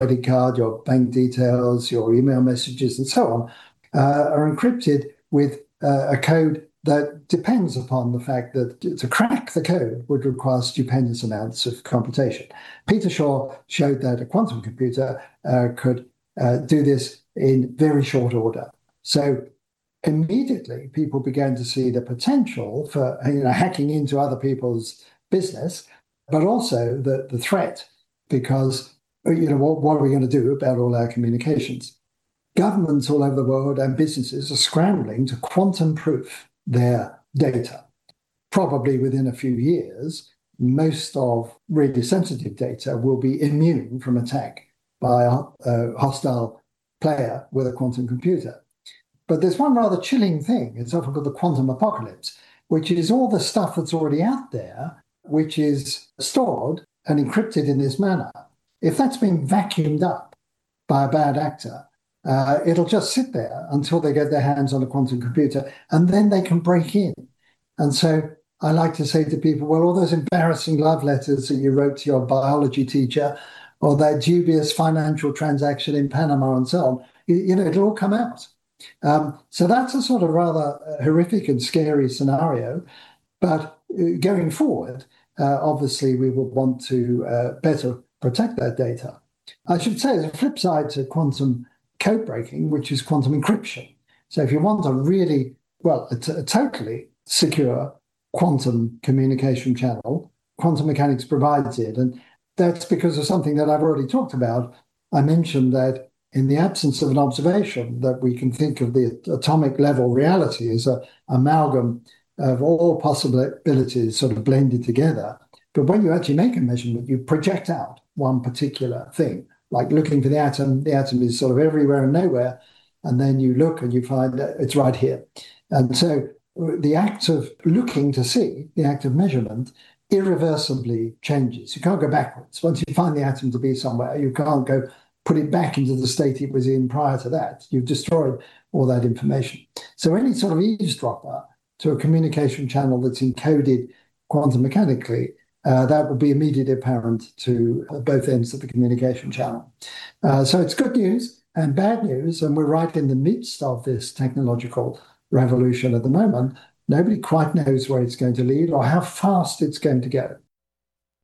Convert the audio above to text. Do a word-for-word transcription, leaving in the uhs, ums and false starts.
credit card, your bank details, your email messages, and so on, uh, are encrypted with uh, a code that depends upon the fact that to crack the code would require stupendous amounts of computation. Peter Shaw showed that a quantum computer uh, could uh, do this in very short order. So immediately people began to see the potential for you know, hacking into other people's business, but also the, the threat, because you know what, what are we going to do about all our communications? Governments all over the world and businesses are scrambling to quantum proof their data. Probably within a few years, most of really sensitive data will be immune from attack by a, a hostile player with a quantum computer. But there's one rather chilling thing. It's often called the quantum apocalypse, which is all the stuff that's already out there, which is stored and encrypted in this manner. If that's been vacuumed up by a bad actor, uh, it'll just sit there until they get their hands on a quantum computer, and then they can break in. And so I like to say to people, well, all those embarrassing love letters that you wrote to your biology teacher, or that dubious financial transaction in Panama and so on, you, you know, it'll all come out. Um, so that's a sort of rather horrific and scary scenario. But going forward, uh, obviously, we would want to uh, better protect that data. I should say there's a flip side to quantum code breaking, which is quantum encryption. So if you want a really, well, a, t- a totally secure quantum communication channel, quantum mechanics provides it. And that's because of something that I've already talked about. I mentioned that in the absence of an observation, that we can think of the atomic level reality as an amalgam of all possibilities sort of blended together. But when you actually make a measurement, you project out one particular thing, like looking for the atom. The atom is sort of everywhere and nowhere. And then you look and you find that it's right here. And so the act of looking to see, the act of measurement, irreversibly changes. You can't go backwards. Once you find the atom to be somewhere, you can't go put it back into the state it was in prior to that. You've destroyed all that information. So any sort of eavesdropper to a communication channel that's encoded quantum mechanically, uh, that will be immediately apparent to both ends of the communication channel. Uh, so it's good news and bad news, and we're right in the midst of this technological revolution at the moment. Nobody quite knows where it's going to lead or how fast it's going to go.